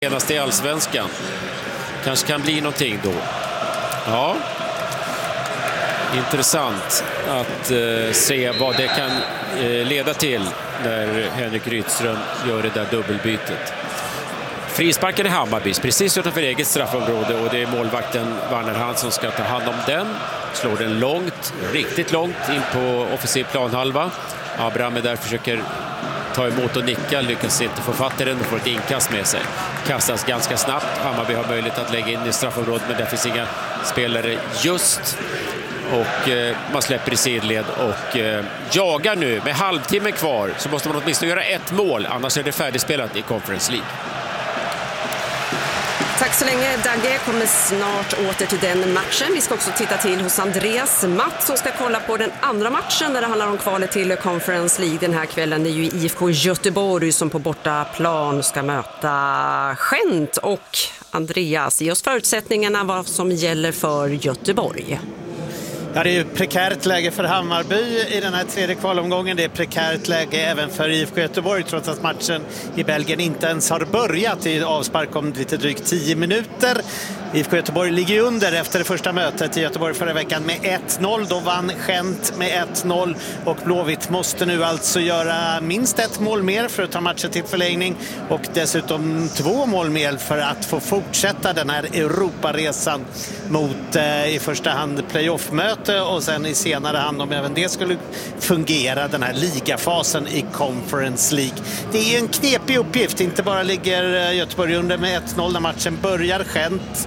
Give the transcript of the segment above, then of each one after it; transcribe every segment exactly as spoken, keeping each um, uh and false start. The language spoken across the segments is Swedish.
Senast i Allsvenskan. Kanske kan bli någonting då. Ja. Intressant att eh, se vad det kan eh, leda till när Henrik Rydström gör det där dubbelbytet. Frisparken i Hammarbys precis utanför eget straffområde och det är målvakten Werner Hansson som ska ta hand om den. Slår den långt, riktigt långt in på offensiv planhalva. Abraham är där, försöker ta emot och nicka, lyckas inte få fatt i den och får ett inkast med sig. Kastas ganska snabbt. Hammarby har möjlighet att lägga in i straffområdet, men där finns inga spelare just. Och eh, man släpper i sidled och eh, jagar nu. Med halvtimme kvar så måste man åtminstone göra ett mål, annars är det färdigspelat i Conference League. Tack så länge, Dagge. Kommer snart åter till den matchen. Vi ska också titta till hos Andreas Matt som ska kolla på den andra matchen när det handlar om kvalet till Conference League den här kvällen. Det är ju I F K Göteborg som på bortaplan ska möta Gent. Och Andreas, ge oss förutsättningarna vad som gäller för Göteborg. Ja, det är ju prekärt läge för Hammarby i den här tredje kvalomgången. Det är prekärt läge även för I F K Göteborg trots att matchen i Belgien inte ens har börjat i avspark om lite drygt tio minuter. I F K Göteborg ligger ju under efter det första mötet i Göteborg förra veckan med ett noll. Då vann Gent med ett noll och Blåvitt måste nu alltså göra minst ett mål mer för att ta matchen till förlängning och dessutom två mål mer för att få fortsätta den här Europaresan mot eh, i första hand playoff-möte och sen i senare hand om även det skulle fungera den här ligafasen i Conference League. Det är en knepig uppgift, inte bara ligger Göteborg under med ett noll när matchen börjar. Gent,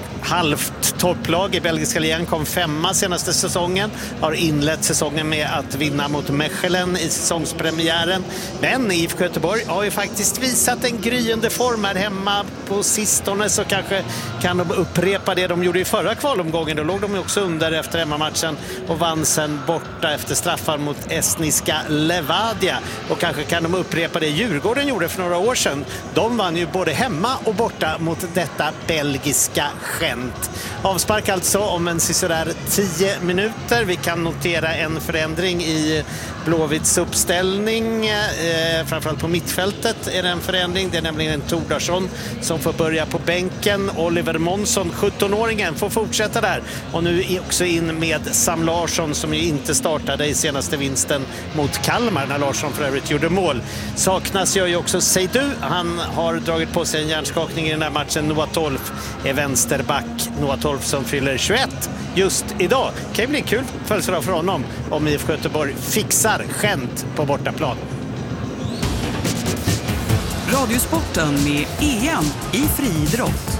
halvt topplag i belgiska ligan, kom femma senaste säsongen, har inlett säsongen med att vinna mot Mechelen i säsongspremiären, men I F K Göteborg har ju faktiskt visat en gryende form här hemma på sistone, så kanske kan de upprepa det de gjorde i förra kvalomgången. Då låg de också under efter hemmamatchen och vann sen borta efter straffar mot estniska Levadia, och kanske kan de upprepa det Djurgården gjorde för några år sedan. De vann ju både hemma och borta mot detta belgiska Gent. Avspark alltså om en sådär tio minuter. Vi kan notera en förändring i Blåvitts uppställning. Eh, framförallt på mittfältet är det en förändring. Det är nämligen en Tordarsson som får börja på bänken. Oliver Månsson, sjuttonåringen, får fortsätta där. Och nu är också in med Sam Larsson som ju inte startade i senaste vinsten mot Kalmar när Larsson för övrigt gjorde mål. Saknas gör ju också Seidu. Han har dragit på sig en hjärnskakning i den här matchen. Noah Tolf är vänsterback. Noah Tolf som fyller tjugoett just idag. Det kan ju bli kul födelsedag för honom om I F K Göteborg fixar Gent på bortaplan. Radiosporten med E M i friidrott.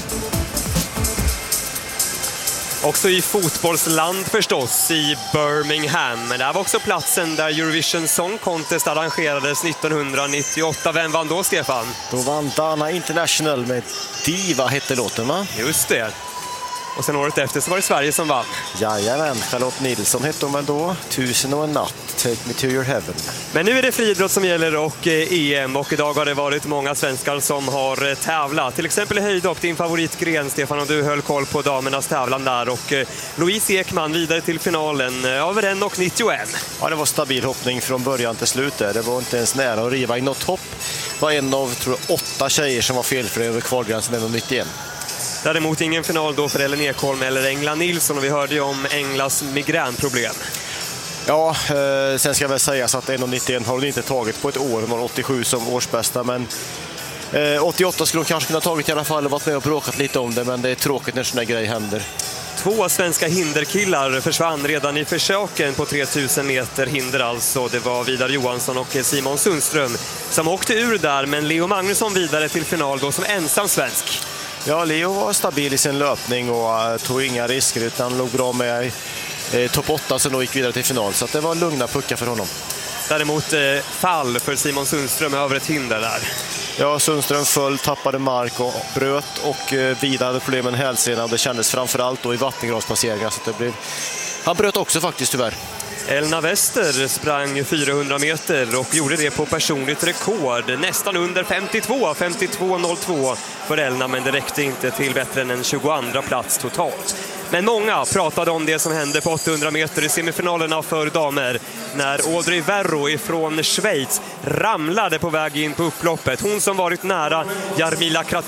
Också i fotbollsland förstås, i Birmingham. Men det här var också platsen där Eurovision Song Contest arrangerades nittonhundranittioåtta. Vem vann då, Stefan? Då vann Dana International med Diva hette låten, va? Just det. Och sen året efter så var det Sverige som vann. Jajamän, Charlotte Nilsson hette hon väl då. Tusen och en natt, Take Me To Your Heaven. Men nu är det friidrott som gäller och E M. Och idag har det varit många svenskar som har tävlat. Till exempel i höjdhopp, din favoritgren, Stefan. Och du höll koll på damernas tävlan där. Och Louise Ekman vidare till finalen över en och nittioen. Ja, det var stabil hoppning från början till slut. Det var inte ens nära att riva in något hopp. Det var en av, tror jag, åtta tjejer som var felfri över kvalgränsen en och nittioen. Däremot ingen final då för Ellen Ekholm eller Engla Nilsson, och vi hörde ju om Englas migränproblem. Ja, eh, sen ska jag väl säga så att en och nittioen har hon inte tagit på ett år. Hon har åttiosju som årsbästa, men eh, åttioåtta skulle hon kanske kunna tagit i alla fall och varit med och bråkat lite om det, men det är tråkigt när sådana grejer händer. Två svenska hinderkillar försvann redan i försöken på tre tusen meter hinder alltså. Det var Vidar Johansson och Simon Sundström som åkte ur där, men Leo Magnusson vidare till final då som ensam svensk. Ja, Leo var stabil i sin löpning och tog inga risker utan låg bra med i topp åtta, så då gick vidare till final. Så att det var lugna puckar för honom. Däremot eh, fall för Simon Sundström över ett hinder där. Ja, Sundström föll, tappade mark och bröt, och eh, Vidar hade problem med hälsenan, och det kändes framförallt då i vattengravspasseringar. Så det blev... Han bröt också faktiskt tyvärr. Elna Wester sprang fyrahundra meter och gjorde det på personligt rekord. Nästan under femtiotvå, femtiotvå noll två för Elna, men det räckte inte till bättre än en tjugoandra plats totalt. Men många pratade om det som hände på åttahundra meter i semifinalerna för damer när Audrey Verro ifrån Schweiz ramlade på väg in på upploppet. Hon som varit nära Jarmila